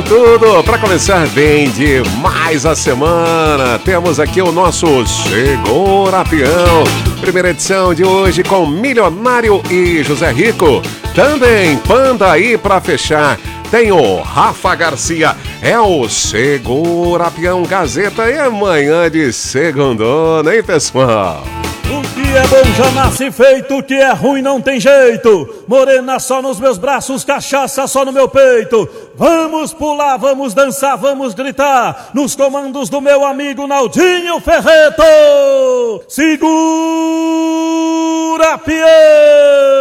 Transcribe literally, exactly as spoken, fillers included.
com tudo para começar bem de mais a semana. Temos aqui o nosso Segura Peão. Primeira edição de hoje com Milionário e José Rico. Também Panda aí para fechar. Tem o Rafa Garcia, é o Segura Peão Gazeta e amanhã de segundona, hein, pessoal? O que é bom já nasce feito, o que é ruim não tem jeito. Morena só nos meus braços, cachaça só no meu peito. Vamos pular, vamos dançar, vamos gritar, nos comandos do meu amigo Naldinho Ferreto. Segura Peão!